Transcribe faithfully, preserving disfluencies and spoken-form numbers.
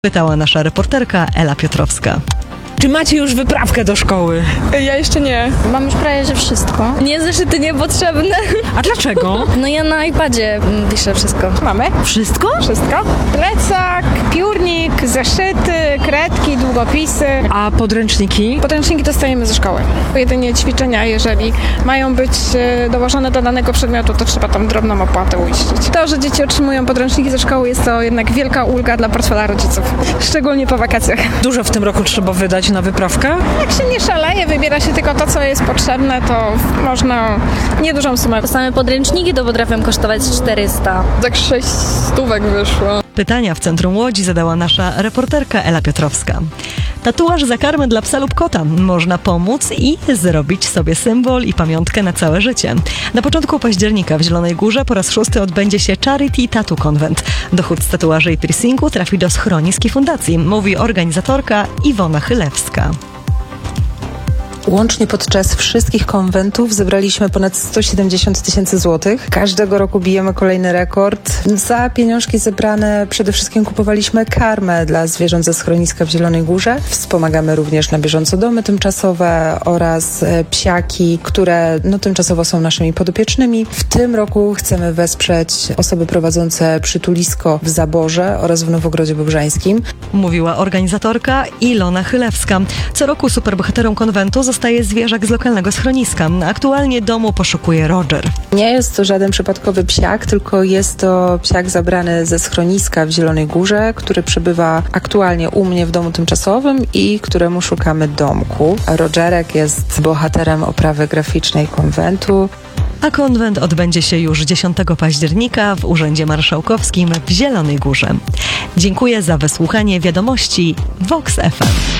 Pytała nasza reporterka Ela Piotrowska. Czy macie już wyprawkę do szkoły? Ja jeszcze nie. Mam już prawie, że wszystko. Nie, zeszyty niepotrzebne. A dlaczego? No ja na iPadzie piszę wszystko. Mamy? Wszystko? Wszystko. Plecak, piórnik, zeszyty, kredki, długopisy. A podręczniki? Podręczniki dostajemy ze szkoły. Jedynie ćwiczenia, jeżeli mają być e, dołożone do danego przedmiotu, to trzeba tam drobną opłatę uiścić. To, że dzieci otrzymują podręczniki ze szkoły, jest to jednak wielka ulga dla portfela rodziców. Szczególnie po wakacjach. Dużo w tym roku trzeba wydać na wyprawkę? Jak się nie szaleje, wybiera się tylko to, co jest potrzebne, to można niedużą sumę. Same podręczniki to potrafią kosztować czterysta. Tak sześć stówek wyszło. Pytania w centrum Łodzi zadała nasza reporterka Ela Piotrowska. Tatuaż za karmę dla psa lub kota. Można pomóc i zrobić sobie symbol i pamiątkę na całe życie. Na początku października w Zielonej Górze po raz szósty odbędzie się Charity Tattoo Convent. Dochód z tatuaży i piercingu trafi do schronisk i fundacji, mówi organizatorka Iwona Chylewska. Łącznie podczas wszystkich konwentów zebraliśmy ponad sto siedemdziesiąt tysięcy złotych. Każdego roku bijemy kolejny rekord. Za pieniążki zebrane przede wszystkim kupowaliśmy karmę dla zwierząt ze schroniska w Zielonej Górze. Wspomagamy również na bieżąco domy tymczasowe oraz psiaki, które no, tymczasowo są naszymi podopiecznymi. W tym roku chcemy wesprzeć osoby prowadzące przytulisko w Zaborze oraz w Nowogrodzie Bobrzańskim. Mówiła organizatorka Ilona Chylewska. Co roku superbohaterą konwentu zostaje zwierzak z lokalnego schroniska. Aktualnie domu poszukuje Roger. Nie jest to żaden przypadkowy psiak, tylko jest to psiak zabrany ze schroniska w Zielonej Górze, który przebywa aktualnie u mnie w domu tymczasowym i któremu szukamy domku. Rogerek jest bohaterem oprawy graficznej konwentu. A konwent odbędzie się już dziesiątego października w Urzędzie Marszałkowskim w Zielonej Górze. Dziękuję za wysłuchanie wiadomości Vox F M.